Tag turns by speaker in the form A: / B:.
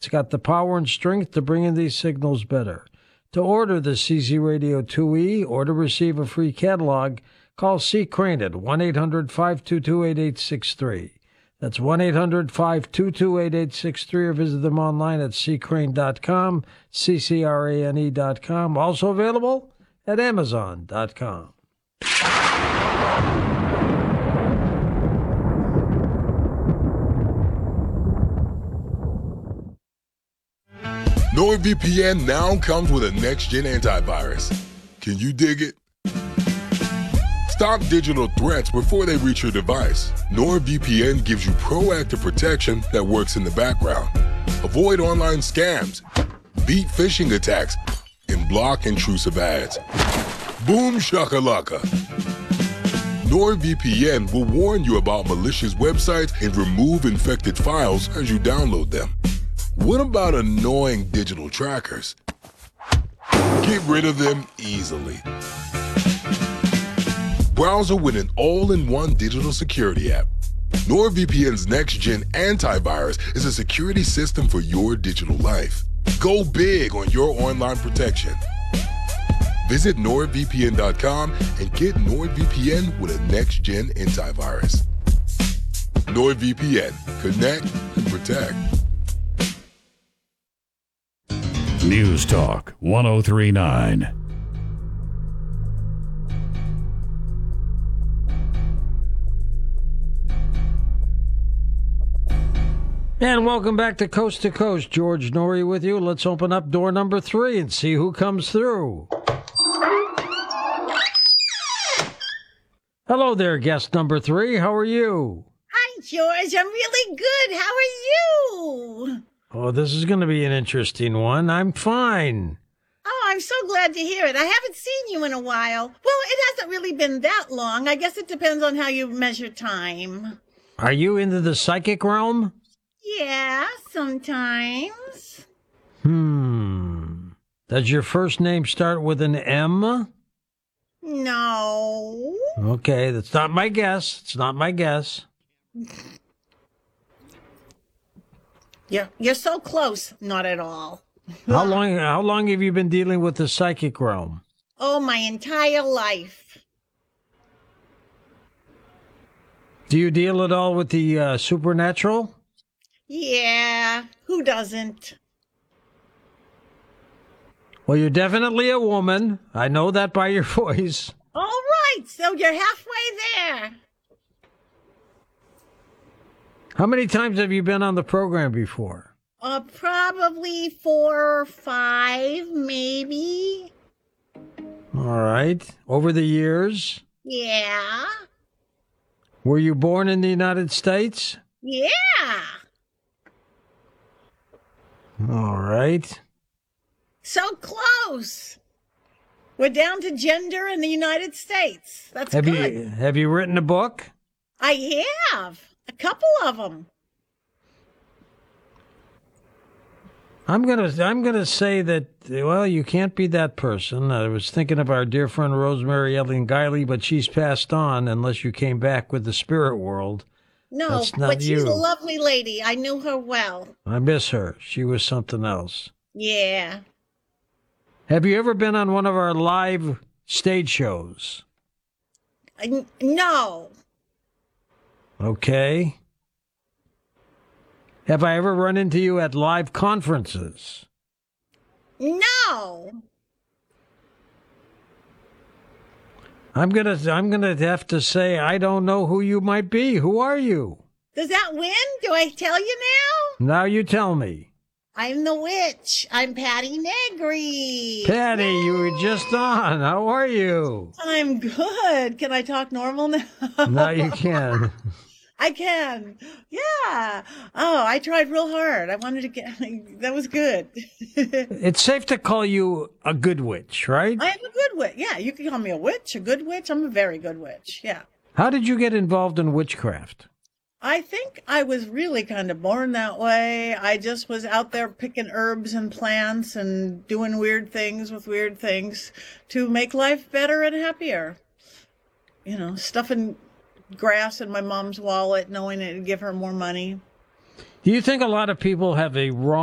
A: It's got the power and strength to bring in these signals better. To order the CZ Radio 2E or to receive a free catalog, call C. Crane at 1-800-522-8863. That's 1-800-522-8863 or visit them online at ccrane.com, ccrane.com. Also available at amazon.com.
B: NordVPN now comes with a next-gen antivirus. Can you dig it? Stop digital threats before they reach your device. NordVPN gives you proactive protection that works in the background. Avoid online scams, beat phishing attacks, and block intrusive ads. Boom shakalaka. NordVPN will warn you about malicious websites and remove infected files as you download them. What about annoying digital trackers? Get rid of them easily. Browser with an all-in-one digital security app. NordVPN's next-gen antivirus is a security system for your digital life. Go big on your online protection. Visit NordVPN.com and get NordVPN with a next-gen antivirus. NordVPN. Connect and protect.
C: News Talk 1039.
A: And welcome back to Coast. George Noory with you. Let's open up door number 3 and see who comes through. Hello there, guest number 3. How are you?
D: Hi, George. I'm really good. How are you?
A: Oh, this is going to be an interesting one. I'm fine.
D: Oh, I'm so glad to hear it. I haven't seen you in a while. Well, it hasn't really been that long. I guess it depends on how you measure time.
A: Are you into the psychic realm?
D: Yeah, sometimes.
A: Does your first name start with an M?
D: No.
A: Okay, that's not my guess. It's not my guess.
D: You're so close. Not at all.
A: How long have you been dealing with the psychic realm?
D: Oh, my entire life.
A: Do you deal at all with the supernatural?
D: Yeah, who doesn't?
A: Well, you're definitely a woman. I know that by your voice.
D: All right, so you're halfway there.
A: How many times have you been on the program before?
D: Probably 4 or 5, maybe.
A: All right. Over the years?
D: Yeah.
A: Were you born in the United States?
D: Yeah.
A: All right.
D: So close. We're down to gender in the United States. That's good.
A: Have you written a book?
D: I have. A couple of them.
A: I'm gonna say that, well, you can't be that person. I was thinking of our dear friend Rosemary Ellen Guiley, but she's passed on unless you came back with the spirit world.
D: No,
A: That's not
D: but she's
A: you.
D: a lovely lady. I knew her well.
A: I miss her. She was something else.
D: Yeah.
A: Have you ever been on one of our live stage shows?
D: No.
A: Okay. Have I ever run into you at live conferences?
D: No.
A: I'm gonna have to say I don't know who you might be. Who are you?
D: Does that win? Do I tell you now?
A: Now you tell me.
D: I'm the witch. I'm Patty Negri.
A: Patty, you were just on. How are you?
D: I'm good. Can I talk normal now?
A: Now you can.
D: I can. Yeah. Oh, I tried real hard. I wanted to get, that was good.
A: It's safe to call you a good witch, right?
D: I'm a good witch. Yeah, you can call me a witch, a good witch. I'm a very good witch. Yeah.
A: How did you get involved in witchcraft?
D: I think I was really kind of born that way. I just was out there picking herbs and plants and doing weird things with weird things to make life better and happier. You know, stuffing grass in my mom's wallet, knowing it'd give her more money.
A: Do you think a lot of people have a wrong